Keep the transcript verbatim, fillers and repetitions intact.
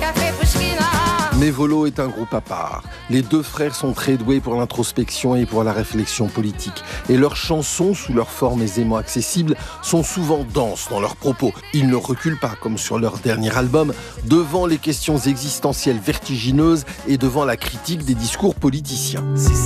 Nevolo est un groupe à part. Les deux frères sont très doués pour l'introspection et pour la réflexion politique. Et leurs chansons, sous leur forme aisément accessible, sont souvent denses dans leurs propos. Ils ne reculent pas, comme sur leur dernier album, devant les questions existentielles vertigineuses et devant la critique des discours politiciens.